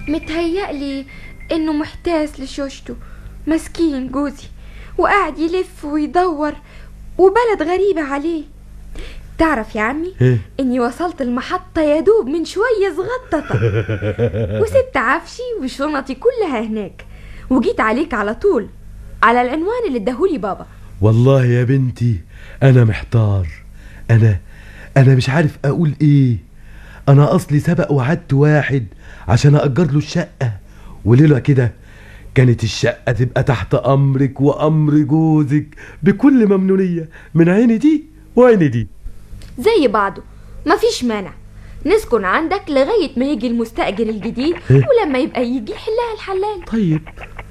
متهيألي انه محتاس لشوشته، مسكين جوزي، وقاعد يلف ويدور وبلد غريبة عليه. تعرف يا عمي اني وصلت المحطة يدوب من شوية صغططة وسبت عفشي وشنطي كلها هناك وجيت عليك على طول على العنوان اللي اداهولي بابا. والله يا بنتي انا محتار، انا مش عارف اقول ايه. انا اصلي سبق وعدت واحد عشان اجر له الشقة، وليلة كده كانت الشقة تبقى تحت امرك وامر جوزك بكل ممنونية، من عيني دي وعيني دي زي بعضه، مفيش مانع نسكن عندك لغاية ما يجي المستأجر الجديد ولما يبقى يجي يحلها الحلال. طيب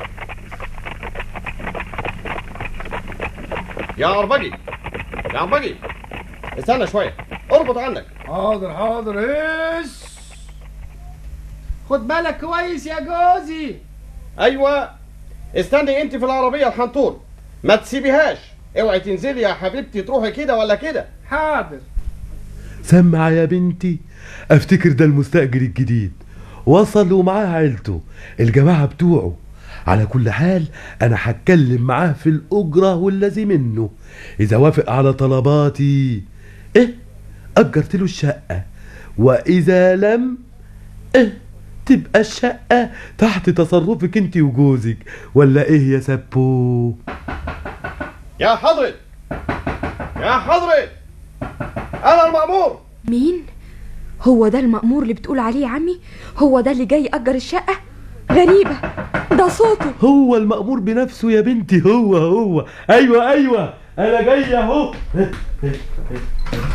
يا عربجي يا عربجي استنى شوية، اربط عنك. حاضر ايش؟ خد بالك كويس يا جوزي. ايوه استني انت في العربية الحنطور، ما تسيبيهاش، اوعي تنزلي يا حبيبتي تروحي كده ولا كده. حاضر. سمع يا بنتي، افتكر ده المستأجر الجديد وصل ومعاه عيلته الجماعة بتوعه. على كل حال انا هتكلم معاه في الاجرة والذي منه، اذا وافق على طلباتي اجرت له الشقة، واذا لم تبقى الشقة تحت تصرفك انت وجوزك، ولا ايه يا سبو؟ يا حضرة انا المأمور. مين؟ هو ده المأمور اللي بتقول عليه يا عمي؟ هو ده اللي جاي يأجر الشقة؟ غريبة، ده صوته. هو المأمور بنفسه يا بنتي، هو ايوه انا جاي اهو.